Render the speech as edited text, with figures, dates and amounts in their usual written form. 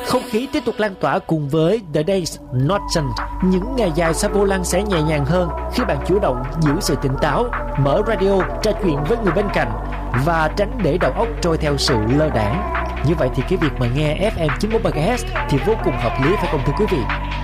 Không khí tiếp tục lan tỏa cùng với The Days Not Done. Những ngày dài sau vô lăng sẽ nhẹ nhàng hơn khi bạn chủ động giữ sự tỉnh táo, mở radio, trò chuyện với người bên cạnh và tránh để đầu óc trôi theo sự lơ đãng. Như vậy thì cái việc mà nghe FM 91 MHz thì vô cùng hợp lý, phải không thưa quý vị?